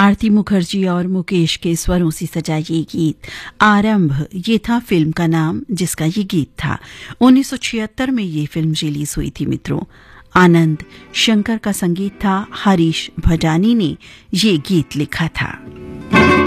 आरती मुखर्जी और मुकेश के स्वरों से सजा ये गीत आरंभ, ये था फिल्म का नाम जिसका ये गीत था। 1976 में ये फिल्म रिलीज हुई थी मित्रों। आनंद शंकर का संगीत था, हरीश भटानी ने ये गीत लिखा था।